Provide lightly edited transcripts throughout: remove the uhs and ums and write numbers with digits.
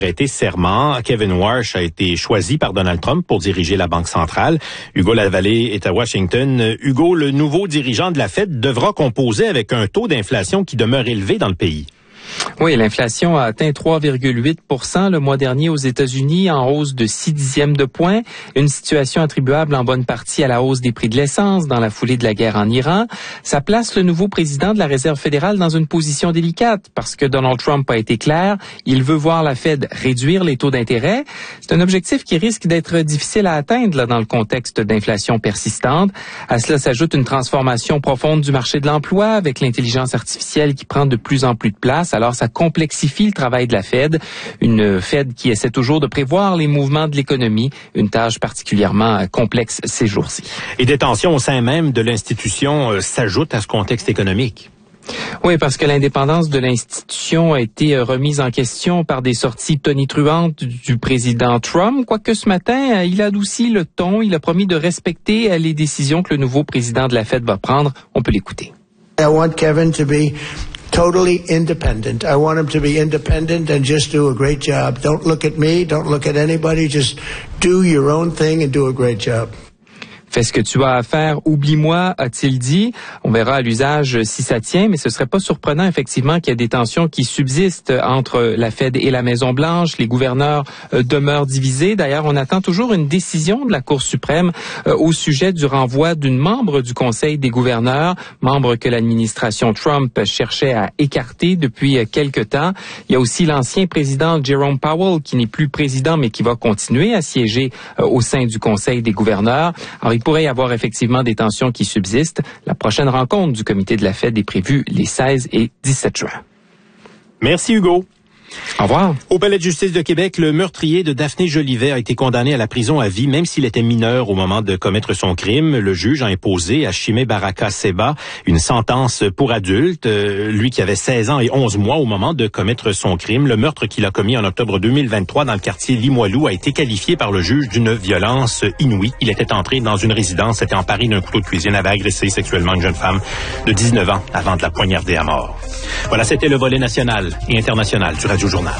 prêté serment. Kevin Warsh a été choisi par Donald Trump pour diriger la Banque centrale. Hugo Lavallée est à Washington. Hugo, le nouveau dirigeant de la Fed devra composer avec un taux d'inflation qui demeure élevé dans le pays. Oui, l'inflation a atteint 3,8% le mois dernier aux États-Unis, en hausse de 0,6 de point. Une situation attribuable en bonne partie à la hausse des prix de l'essence dans la foulée de la guerre en Iran. Ça place le nouveau président de la Réserve fédérale dans une position délicate parce que Donald Trump a été clair. Il veut voir la Fed réduire les taux d'intérêt. C'est un objectif qui risque d'être difficile à atteindre là, dans le contexte d'inflation persistante. À cela s'ajoute une transformation profonde du marché de l'emploi avec l'intelligence artificielle qui prend de plus en plus de place. Alors, ça complexifie le travail de la Fed, une Fed qui essaie toujours de prévoir les mouvements de l'économie, une tâche particulièrement complexe ces jours-ci. Et des tensions au sein même de l'institution s'ajoutent à ce contexte économique. Oui, parce que l'indépendance de l'institution a été remise en question par des sorties tonitruantes du président Trump. Quoique ce matin, il a adouci le ton. Il a promis de respecter les décisions que le nouveau président de la Fed va prendre. On peut l'écouter. I want Kevin to be totally independent. I want him to be independent and just do a great job. Don't look at me. Don't look at anybody. Just do your own thing and do a great job. Fais ce que tu as à faire, oublie-moi, a-t-il dit. On verra à l'usage si ça tient, mais ce serait pas surprenant effectivement qu'il y ait des tensions qui subsistent entre la Fed et la Maison-Blanche. Les gouverneurs demeurent divisés. D'ailleurs, on attend toujours une décision de la Cour suprême au sujet du renvoi d'une membre du Conseil des gouverneurs, membre que l'administration Trump cherchait à écarter depuis quelque temps. Il y a aussi l'ancien président Jerome Powell qui n'est plus président mais qui va continuer à siéger au sein du Conseil des gouverneurs. Alors, il pourrait y avoir effectivement des tensions qui subsistent. La prochaine rencontre du comité de la Fed est prévue les 16 et 17 juin. Merci Hugo. Au revoir. Au Palais de justice de Québec, le meurtrier de Daphné Jolivet a été condamné à la prison à vie, même s'il était mineur au moment de commettre son crime. Le juge a imposé à Chimé Baraka Seba une sentence pour adulte, lui qui avait 16 ans et 11 mois au moment de commettre son crime. Le meurtre qu'il a commis en octobre 2023 dans le quartier Limoilou a été qualifié par le juge d'une violence inouïe. Il était entré dans une résidence, s'était emparé d'un couteau de cuisine, avait agressé sexuellement une jeune femme de 19 ans avant de la poignarder à mort. Voilà, c'était le volet national et international du Radio-Journal.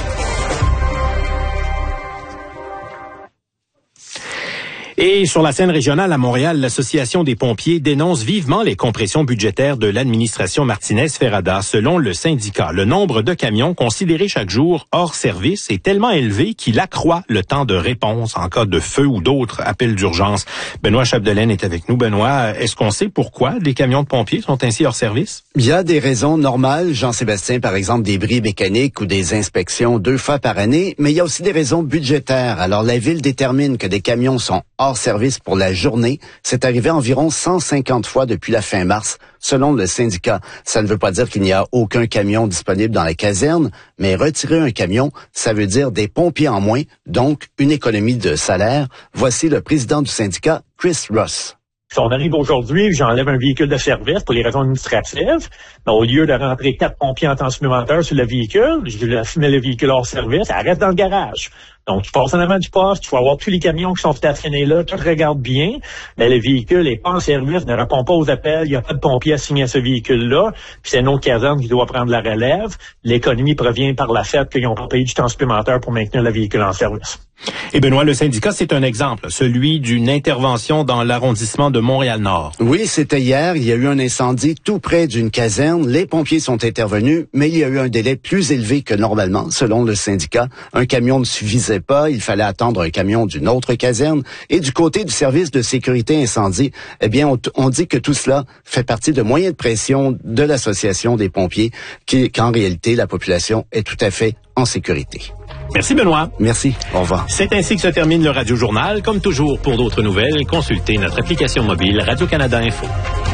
Et sur la scène régionale à Montréal, l'Association des pompiers dénonce vivement les compressions budgétaires de l'administration Martinez-Ferrada. Selon le syndicat, le nombre de camions considérés chaque jour hors service est tellement élevé qu'il accroît le temps de réponse en cas de feu ou d'autres appels d'urgence. Benoît Chapdelaine est avec nous. Benoît, est-ce qu'on sait pourquoi des camions de pompiers sont ainsi hors service? Il y a des raisons normales, Jean-Sébastien, par exemple des bris mécaniques ou des inspections 2 fois par année, mais il y a aussi des raisons budgétaires. Alors la ville détermine que des camions sont hors service pour la journée. C'est arrivé environ 150 fois depuis la fin mars, selon le syndicat. Ça ne veut pas dire qu'il n'y a aucun camion disponible dans la caserne, mais retirer un camion, ça veut dire des pompiers en moins, donc une économie de salaire. Voici le président du syndicat, Chris Ross. Si on arrive aujourd'hui, j'enlève un véhicule de service pour les raisons administratives. Mais au lieu de rentrer 4 pompiers en temps supplémentaire sur le véhicule, je mets le véhicule hors service, ça reste dans le garage. Donc, tu passes en avant du poste, tu vas avoir tous les camions qui sont stationnés là, tout regarde bien, mais le véhicule n'est pas en service, ne répond pas aux appels, il n'y a pas de pompier assigné à ce véhicule-là, puis c'est une autre caserne qui doit prendre la relève. L'économie provient par le fait qu'ils n'ont pas payé du temps supplémentaire pour maintenir le véhicule en service. Et Benoît, le syndicat, c'est un exemple, celui d'une intervention dans l'arrondissement de Montréal-Nord. Oui, c'était hier. Il y a eu un incendie tout près d'une caserne. Les pompiers sont intervenus, mais il y a eu un délai plus élevé que normalement, selon le syndicat. Un camion ne suffisait pas. Il fallait attendre un camion d'une autre caserne. Et du côté du service de sécurité incendie, eh bien, on dit que tout cela fait partie de moyens de pression de l'association des pompiers, qu'en réalité, la population est tout à fait en sécurité. Merci Benoît. Merci. Au revoir. C'est ainsi que se termine le Radio-Journal. Comme toujours, pour d'autres nouvelles, consultez notre application mobile Radio-Canada Info.